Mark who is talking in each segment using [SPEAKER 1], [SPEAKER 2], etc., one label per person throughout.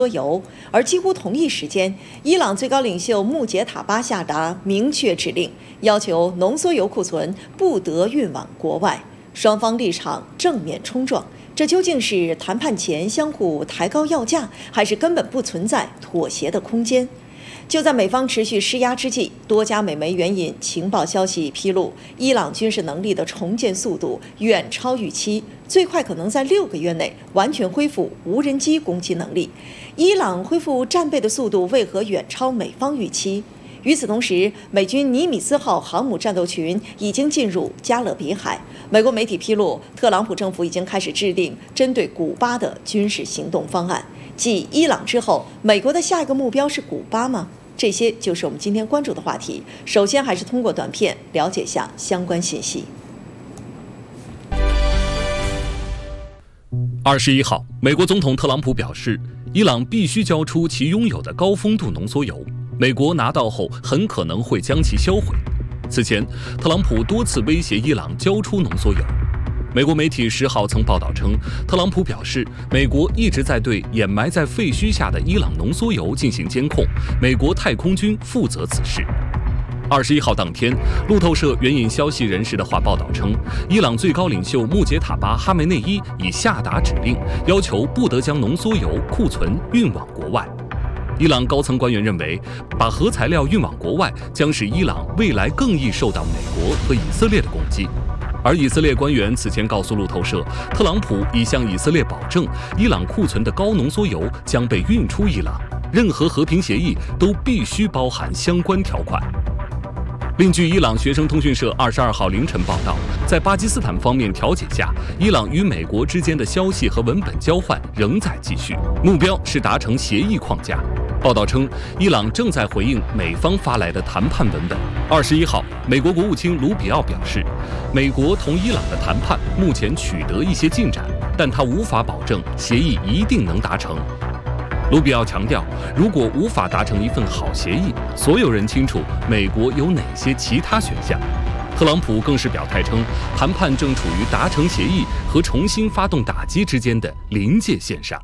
[SPEAKER 1] 油，而几乎同一时间，伊朗最高领袖穆杰塔巴下达明确指令，要求浓缩铀库存不得运往国外。双方立场正面冲撞，这究竟是谈判前相互抬高要价，还是根本不存在妥协的空间？就在美方持续施压之际，多家美媒援引情报消息披露，伊朗军事能力的重建速度远超预期，最快可能在6个月内完全恢复无人机攻击能力。伊朗恢复战备的速度为何远超美方预期？与此同时，美军尼米兹号航母战斗群已经进入加勒比海。美国媒体披露，特朗普政府已经开始制定针对古巴的军事行动方案。继伊朗之后，美国的下一个目标是古巴吗？这些就是我们今天关注的话题。首先，还是通过短片了解下相关信息。
[SPEAKER 2] 21号，美国总统特朗普表示，伊朗必须交出其拥有的高丰度浓缩铀，美国拿到后很可能会将其销毁。此前，特朗普多次威胁伊朗交出浓缩铀。美国媒体10号曾报道称，特朗普表示，美国一直在对掩埋在废墟下的伊朗浓缩铀进行监控，美国太空军负责此事。21号当天，路透社援引消息人士的话报道称，伊朗最高领袖穆杰塔巴·哈梅内伊已下达指令，要求不得将浓缩铀库存运往国外。伊朗高层官员认为，把核材料运往国外将使伊朗未来更易受到美国和以色列的攻击。而以色列官员此前告诉路透社，特朗普已向以色列保证，伊朗库存的高浓缩铀将被运出伊朗，任何和平协议都必须包含相关条款。另据伊朗学生通讯社22号凌晨报道，在巴基斯坦方面调解下，伊朗与美国之间的消息和文本交换仍在继续，目标是达成协议框架。报道称，伊朗正在回应美方发来的谈判文本。21号，美国国务卿卢比奥表示，美国同伊朗的谈判目前取得一些进展，但他无法保证协议一定能达成。卢比奥强调，如果无法达成一份好协议，所有人清楚美国有哪些其他选项。特朗普更是表态称，谈判正处于达成协议和重新发动打击之间的临界线上。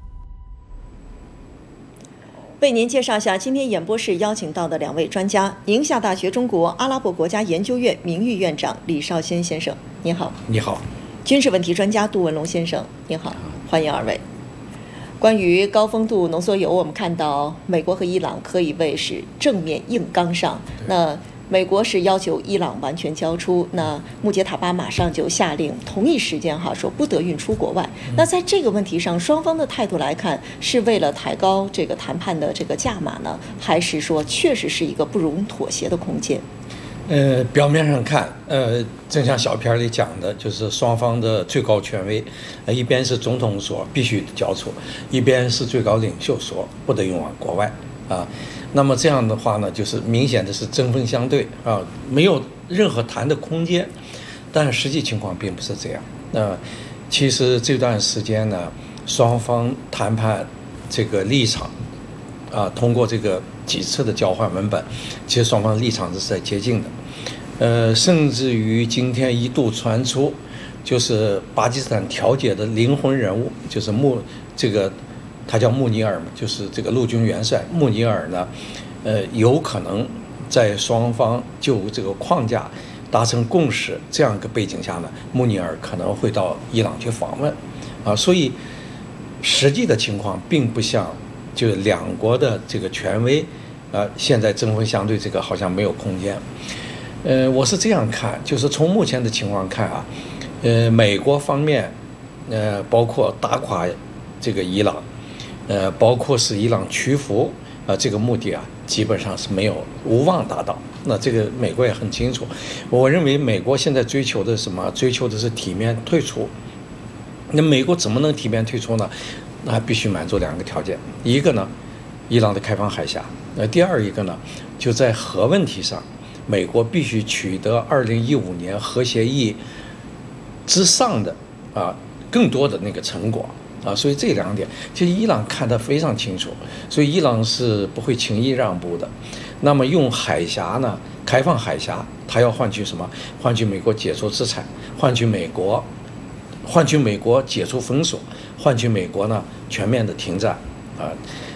[SPEAKER 1] 为您介绍下今天演播室邀请到的2位专家：宁夏大学中国阿拉伯国家研究院名誉院长李绍先先生，您好。
[SPEAKER 3] 你好。
[SPEAKER 1] 军事问题专家杜文龙先生，您好，欢迎2位。关于高丰度浓缩铀，我们看到美国和伊朗可以谓是正面硬刚上。那美国是要求伊朗完全交出，那穆杰塔巴马上就下令同一时间说不得运出国外。那在这个问题上，双方的态度来看，是为了抬高这个谈判的这个价码呢，还是说确实是一个不容妥协的空间？
[SPEAKER 3] 表面上看，正像小片里讲的，就是双方的最高权威，一边是总统说必须交出，一边是最高领袖说不得运往国外啊。那么这样的话呢，就是明显的是针锋相对啊，没有任何谈的空间。但实际情况并不是这样。其实这段时间呢，双方谈判这个立场啊，通过这个几次的交换文本，其实双方立场是在接近的。甚至于今天一度传出，就是巴基斯坦调解的灵魂人物，就是他叫穆尼尔嘛，就是这个陆军元帅穆尼尔呢，有可能在双方就这个框架达成共识这样一个背景下呢，穆尼尔可能会到伊朗去访问，啊，所以实际的情况并不像就两国的这个权威，现在针锋相对，这个好像没有空间。我是这样看，就是从目前的情况看啊，美国方面，包括打垮这个伊朗。包括使伊朗屈服，这个目的啊，基本上是无望达到。那这个美国也很清楚。我认为美国现在追求的是什么？追求的是体面退出。那美国怎么能体面退出呢？那必须满足2个条件。一个呢，伊朗的开放海峡；第二一个呢，就在核问题上，美国必须取得2015年核协议之上的更多的那个成果。所以这2点，其实伊朗看得非常清楚，所以伊朗是不会轻易让步的。那么用海峡呢，开放海峡，它要换取什么？换取美国解除制裁，换取美国解除封锁，换取美国呢全面的停战